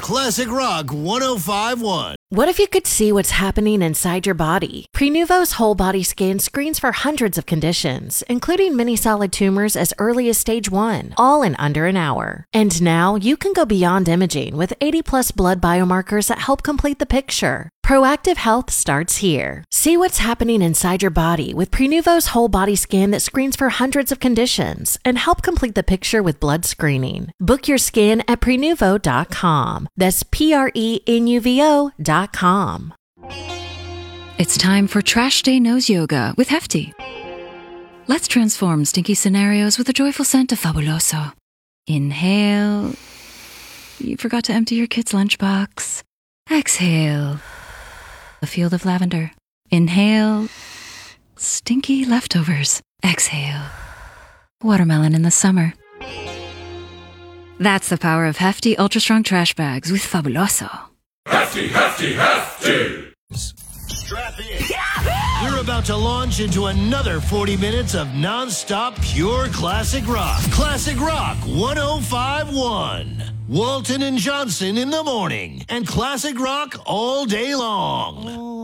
Classic Rock 1051. What if you could see what's happening inside your body? Prenuvo's whole body scan screens for hundreds of conditions, including many solid tumors as early as stage 1, all in under an hour. And now you can go beyond imaging with 80+ blood biomarkers that help complete the picture. Proactive health starts here. See what's happening inside your body with Prenuvo's whole body scan that screens for hundreds of conditions and help complete the picture with blood screening. Book your scan at Prenuvo.com. That's Prenuvo.com. It's time for Trash Day Nose Yoga with Hefty. Let's transform stinky scenarios with a joyful scent of Fabuloso. Inhale. You forgot to empty your kid's lunchbox. Exhale. A field of lavender. Inhale. Stinky leftovers. Exhale. Watermelon in the summer. That's the power of Hefty Ultra Strong Trash Bags with Fabuloso. Hefty, hefty, hefty! Strap in. We're about to launch into another 40 minutes of non-stop pure classic rock. Classic Rock 1051. Walton and Johnson in the morning and classic rock all day long.